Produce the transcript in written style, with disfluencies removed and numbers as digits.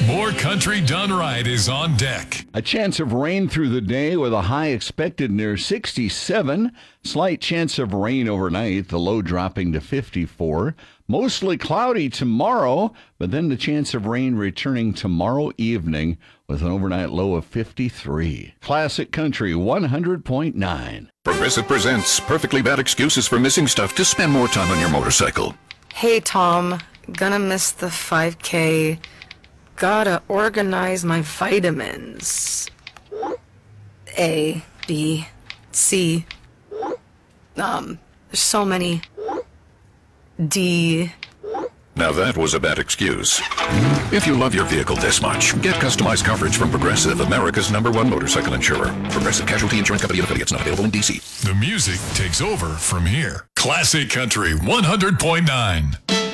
More Country Done Right is on deck. A chance of rain through the day with a high expected near 67. Slight chance of rain overnight, the low dropping to 54. Mostly cloudy tomorrow, but then the chance of rain returning tomorrow evening with an overnight low of 53. Classic Country 100.9. Progressive presents Perfectly Bad Excuses for Missing Stuff to Spend More Time on Your Motorcycle. Hey, Tom. Gonna miss the 5K. Gotta organize my vitamins. A, B, C. There's so many. D. Now that was a bad excuse. If you love your vehicle this much, get customized coverage from Progressive, America's #1 motorcycle insurer. Progressive Casualty Insurance Company and affiliates, not available in D.C. The music takes over from here. Classic Country 100.9.